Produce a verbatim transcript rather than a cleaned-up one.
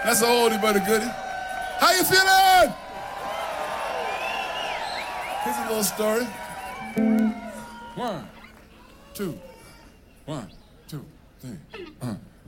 That's an oldie but a goodie. How you feeling? Here's a little story. One, two, one, two, three. Uh.